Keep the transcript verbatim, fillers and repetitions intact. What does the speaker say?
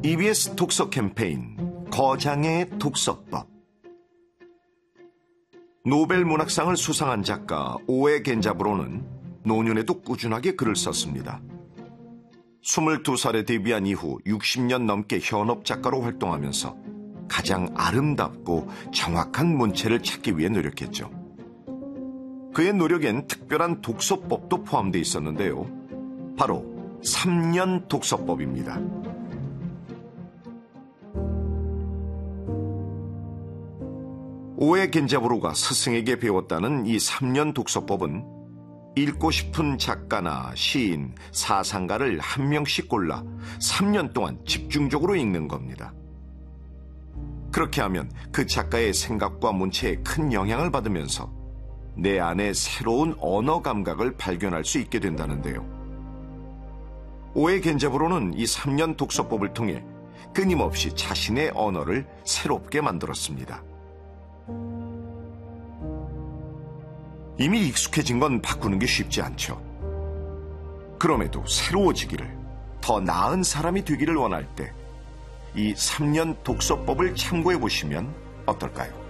이비에스 독서 캠페인 거장의 독서법. 노벨 문학상을 수상한 작가 오에 겐자부로는 노년에도 꾸준하게 글을 썼습니다. 스물두 살에 데뷔한 이후 육십 년 넘게 현업 작가로 활동하면서 가장 아름답고 정확한 문체를 찾기 위해 노력했죠. 그의 노력엔 특별한 독서법도 포함되어 있었는데요. 바로 삼 년 독서법입니다. 오에 겐자부로가 스승에게 배웠다는 이 삼 년 독서법은 읽고 싶은 작가나 시인, 사상가를 한 명씩 골라 삼 년 동안 집중적으로 읽는 겁니다. 그렇게 하면 그 작가의 생각과 문체에 큰 영향을 받으면서 내 안에 새로운 언어 감각을 발견할 수 있게 된다는데요. 오에 겐자부로는 이 삼 년 독서법을 통해 끊임없이 자신의 언어를 새롭게 만들었습니다. 이미 익숙해진 건 바꾸는 게 쉽지 않죠. 그럼에도 새로워지기를, 더 나은 사람이 되기를 원할 때 이 삼 년 독서법을 참고해 보시면 어떨까요?